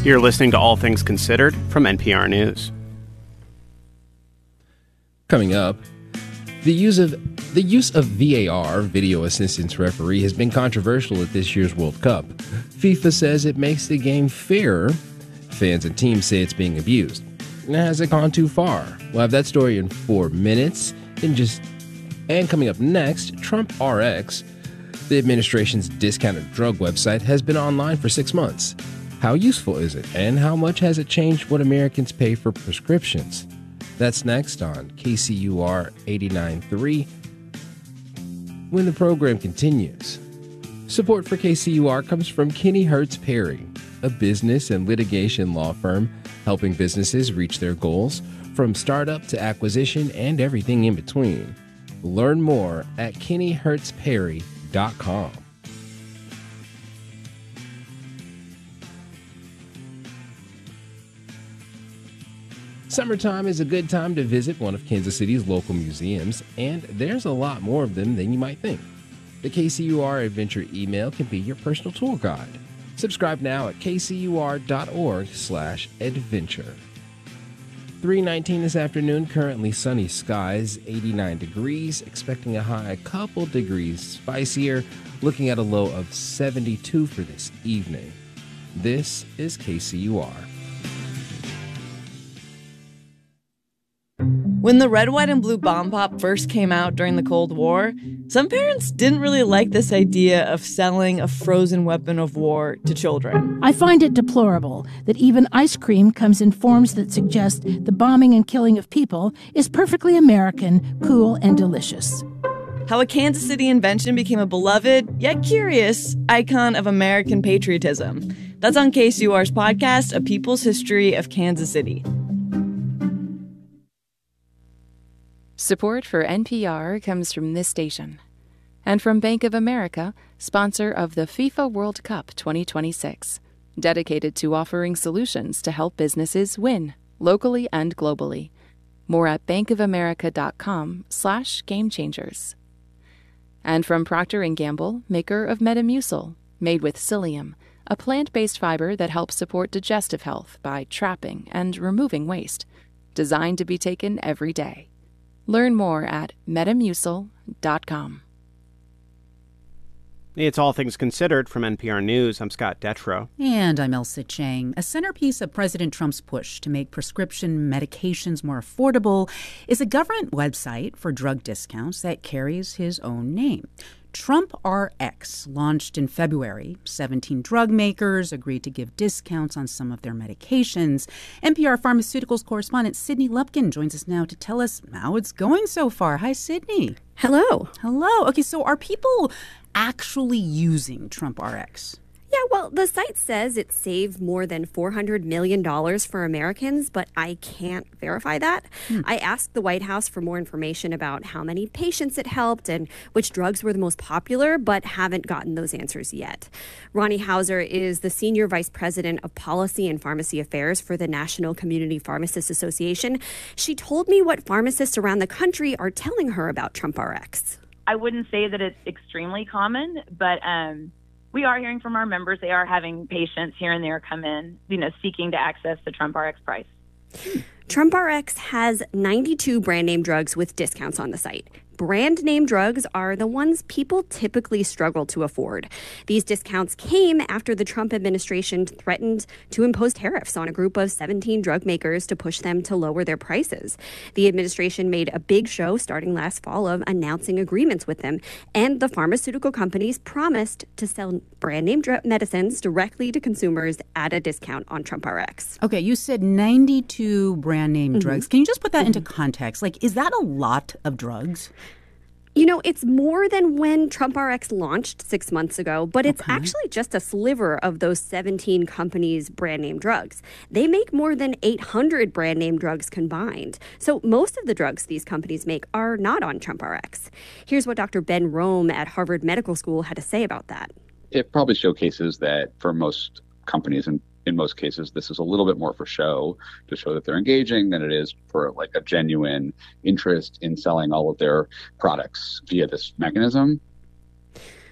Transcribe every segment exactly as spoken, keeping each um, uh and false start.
You're listening to All Things Considered from N P R News. Coming up, the use of the use of V A R, video assistance referee, has been controversial at this year's World Cup. FIFA says it makes the game fairer. Fans and teams say it's being abused. Has it gone too far? We'll have that story in four minutes. And just and coming up next, Trump R X, the administration's discounted drug website, has been online for six months. How useful is it, and how much has it changed what Americans pay for prescriptions? That's next on K C U R eighty-nine point three when the program continues. Support for K C U R comes from Kinney Hertz Perry, a business and litigation law firm helping businesses reach their goals, from startup to acquisition and everything in between. Learn more at kinney hertz perry dot com. Summertime is a good time to visit one of Kansas City's local museums, and there's a lot more of them than you might think. The K C U R Adventure email can be your personal tour guide. Subscribe now at k c u r dot org slash adventure. three nineteen this afternoon, currently sunny skies, eighty-nine degrees, expecting a high a couple degrees spicier, looking at a low of seventy-two for this evening. This is K C U R. When the red, white, and blue bomb pop first came out during the Cold War, some parents didn't really like this idea of selling a frozen weapon of war to children. I find it deplorable that even ice cream comes in forms that suggest the bombing and killing of people is perfectly American, cool, and delicious. How a Kansas City invention became a beloved, yet curious, icon of American patriotism. That's on K C U R's podcast, A People's History of Kansas City. Support for N P R comes from this station and from Bank of America, sponsor of the FIFA World Cup twenty twenty-six, dedicated to offering solutions to help businesses win, locally and globally. More at bankofamerica.com slash game changers. And from Procter and Gamble, maker of Metamucil, made with psyllium, a plant-based fiber that helps support digestive health by trapping and removing waste, designed to be taken every day. Learn more at metamucil dot com. It's All Things Considered from N P R News. I'm Scott Detrow. And I'm Elsa Chang. A centerpiece of President Trump's push to make prescription medications more affordable is a government website for drug discounts that carries his own name. Trump R X launched in February. seventeen drug makers agreed to give discounts on some of their medications. N P R Pharmaceuticals correspondent Sydney Lupkin joins us now to tell us how it's going so far. Hi, Sydney. Hello. Hello. Okay, so are people actually using Trump R X? Yeah, well, the site says it saved more than four hundred million dollars for Americans, but I can't verify that. Hmm. I asked the White House for more information about how many patients it helped and which drugs were the most popular, but haven't gotten those answers yet. Ronnie Hauser is the Senior Vice President of Policy and Pharmacy Affairs for the National Community Pharmacists Association. She told me what pharmacists around the country are telling her about Trump R X. I wouldn't say that it's extremely common, but um, we are hearing from our members. They are having patients here and there come in, you know, seeking to access the Trump R X price. Trump R X has ninety-two brand name drugs with discounts on the site. Brand name drugs are the ones people typically struggle to afford. These discounts came after the Trump administration threatened to impose tariffs on a group of seventeen drug makers to push them to lower their prices. The administration made a big show starting last fall of announcing agreements with them, and the pharmaceutical companies promised to sell brand name dr- medicines directly to consumers at a discount on Trump R X. Okay, you said ninety-two brand name mm-hmm. drugs. Can you just put that mm-hmm. into context? Like, is that a lot of drugs? You know, it's more than when Trump R X launched six months ago, but it's okay. actually just a sliver of those seventeen companies' brand name drugs. They make more than eight hundred brand name drugs combined. So most of the drugs these companies make are not on Trump R X. Here's what Doctor Ben Rome at Harvard Medical School had to say about that. It probably showcases that for most companies, and in most cases, this is a little bit more for show, to show that they're engaging, than it is for like a genuine interest in selling all of their products via this mechanism.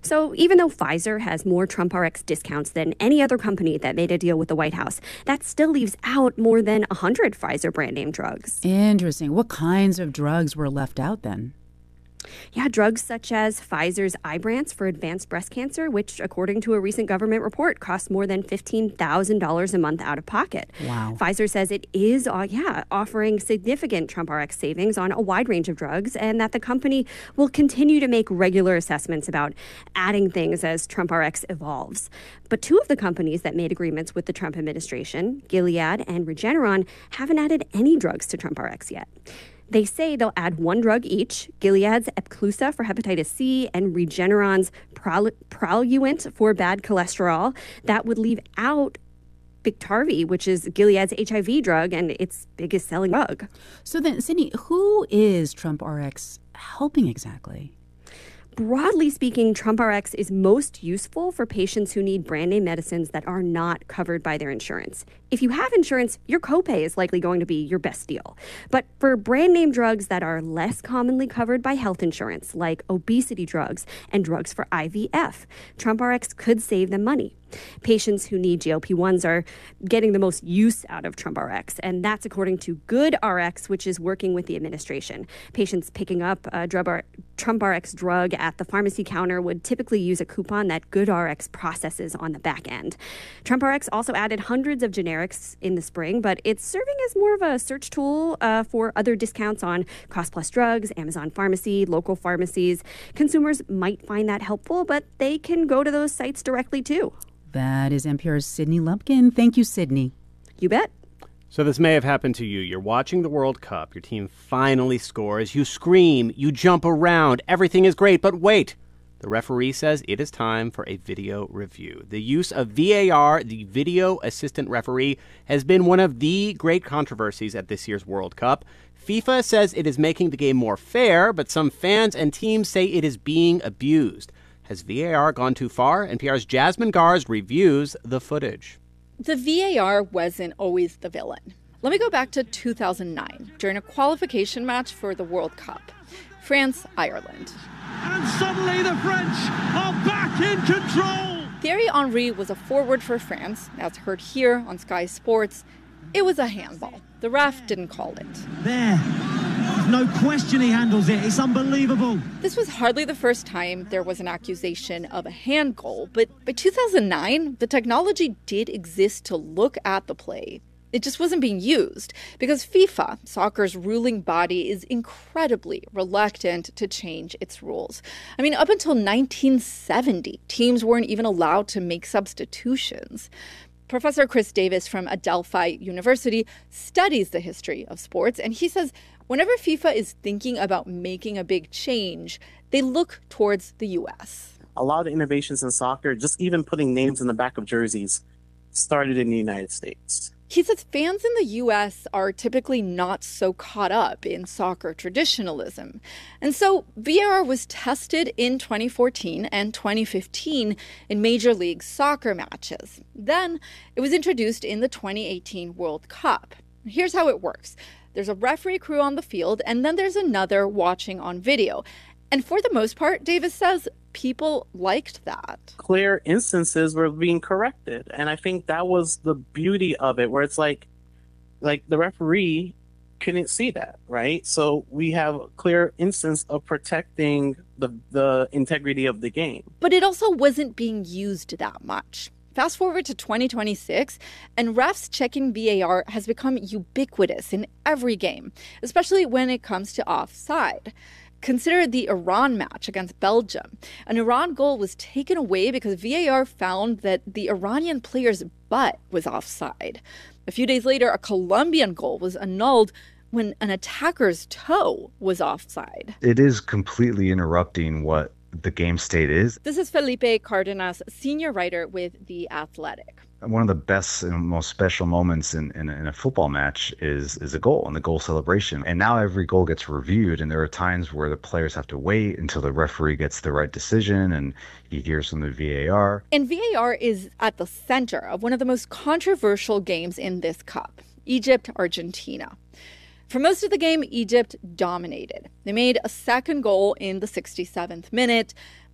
So even though Pfizer has more TrumpRx discounts than any other company that made a deal with the White House, that still leaves out more than one hundred Pfizer brand name drugs. Interesting. What kinds of drugs were left out then? Yeah, drugs such as Pfizer's Ibrance for advanced breast cancer, which, according to a recent government report, costs more than fifteen thousand dollars a month out of pocket. Wow. Pfizer says it is, uh, yeah, offering significant TrumpRx savings on a wide range of drugs, and that the company will continue to make regular assessments about adding things as TrumpRx evolves. But two of the companies that made agreements with the Trump administration, Gilead and Regeneron, haven't added any drugs to TrumpRx yet. They say they'll add one drug each, Gilead's Epclusa for hepatitis C and Regeneron's Prol- Praluent for bad cholesterol. That would leave out Biktarvy, which is Gilead's H I V drug and its biggest selling drug. So then, Sydney, who is TrumpRx helping exactly? Broadly speaking, TrumpRx is most useful for patients who need brand name medicines that are not covered by their insurance. If you have insurance, your copay is likely going to be your best deal. But for brand name drugs that are less commonly covered by health insurance, like obesity drugs and drugs for I V F, TrumpRx could save them money. Patients who need G L P ones are getting the most use out of TrumpRx, and that's according to GoodRx, which is working with the administration. Patients picking up a TrumpRx drug at the pharmacy counter would typically use a coupon that GoodRx processes on the back end. TrumpRx also added hundreds of generics in the spring, but it's serving as more of a search tool uh, for other discounts on Cost Plus Drugs, Amazon Pharmacy, local pharmacies. Consumers might find that helpful, but they can go to those sites directly too. That is N P R's Sydney Lumpkin. Thank you, Sydney. You bet. So this may have happened to you. You're watching the World Cup. Your team finally scores. You scream. You jump around. Everything is great. But wait. The referee says it is time for a video review. The use of V A R, the video assistant referee, has been one of the great controversies at this year's World Cup. FIFA says it is making the game more fair, but some fans and teams say it is being abused. Has V A R gone too far? N P R's Jasmine Gars reviews the footage. The V A R wasn't always the villain. Let me go back to two thousand nine, during a qualification match for the World Cup. France-Ireland. And suddenly the French are back in control! Thierry Henry was a forward for France, as heard here on Sky Sports. It was a handball. The ref didn't call it. There. There's no question he handles it. It's unbelievable. This was hardly the first time there was an accusation of a hand goal, but by two thousand nine, the technology did exist to look at the play. It just wasn't being used because FIFA, soccer's ruling body, is incredibly reluctant to change its rules. I mean, up until nineteen seventy, teams weren't even allowed to make substitutions. Professor Chris Davis from Adelphi University studies the history of sports, and he says whenever FIFA is thinking about making a big change, they look towards the U S. A lot of the innovations in soccer, just even putting names in the back of jerseys, started in the United States. He says fans in the U S are typically not so caught up in soccer traditionalism. And so V A R was tested in twenty fourteen and twenty fifteen in Major League Soccer matches. Then it was introduced in the twenty eighteen World Cup. Here's how it works. There's a referee crew on the field, and then there's another watching on video. And for the most part, Davis says, people liked that. Clear instances were being corrected. And I think that was the beauty of it, where it's like, like the referee couldn't see that, right? So we have a clear instance of protecting the, the integrity of the game. But it also wasn't being used that much. Fast forward to twenty twenty-six, and refs checking V A R has become ubiquitous in every game, especially when it comes to offside. Consider the Iran match against Belgium. An Iran goal was taken away because V A R found that the Iranian player's butt was offside. A few days later, a Colombian goal was annulled when an attacker's toe was offside. It is completely interrupting what the game state is. This is Felipe Cardenas, senior writer with The Athletic. One of the best and most special moments in, in, in a football match is is a goal and the goal celebration. And now every goal gets reviewed, and there are times where the players have to wait until the referee gets the right decision and he hears from the V A R. And V A R is at the center of one of the most controversial games in this cup, Egypt-Argentina. For most of the game, Egypt dominated. They made a second goal in the sixty-seventh minute,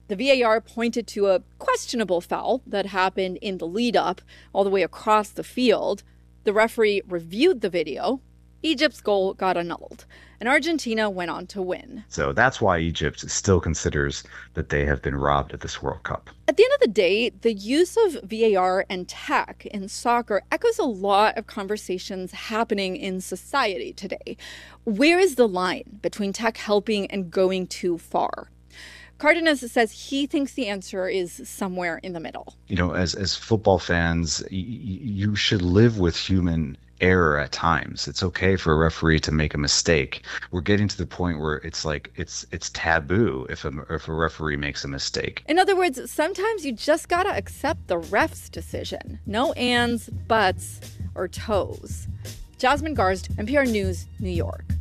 The V A R pointed to a questionable foul that happened in the lead-up all the way across the field. The referee reviewed the video. Egypt's goal got annulled, and Argentina went on to win. So that's why Egypt still considers that they have been robbed at this World Cup. At the end of the day, the use of V A R and tech in soccer echoes a lot of conversations happening in society today. Where is the line between tech helping and going too far? Cardenas says he thinks the answer is somewhere in the middle. You know, as as football fans, y- you should live with human error at times. It's okay for a referee to make a mistake. We're getting to the point where it's like it's it's taboo if a, if a referee makes a mistake. In other words, sometimes you just gotta accept the ref's decision. No ands, buts, or toes. Jasmine Garsd, N P R News, New York.